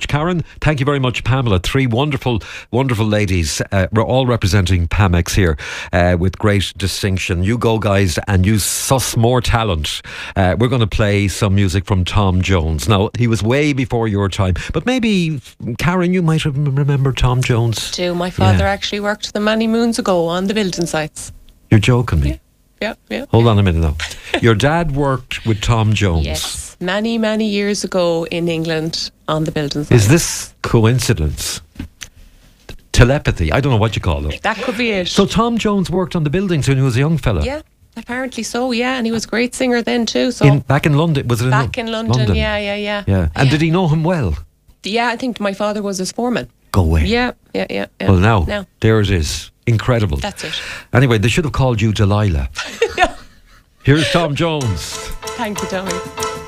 Karen. Thank you very much, Pamela. Three wonderful, wonderful ladies. We're all representing Pamex here with great distinction. You go, guys, and you suss more talent. We're going to play some music from Tom Jones. Now, he was way before your time, but maybe, Karen, you might remember Tom Jones. My father actually worked them many moons ago on the building sites. You're joking me. Yeah. Hold on a minute now. Your dad worked with Tom Jones. Yes, many years ago in England on the building sites. Is this coincidence? Telepathy? I don't know what you call it. That could be it. So Tom Jones worked on the buildings when he was a young fella? Yeah, apparently so, yeah. And he was a great singer then too. So back in London? Was it back in London? Yeah. And did he know him well? Yeah, I think my father was his foreman. Go away. Yeah. Well, now, there it is. Incredible. That's it. Anyway, they should have called you Delilah. Here's Tom Jones. Thank you, Tommy.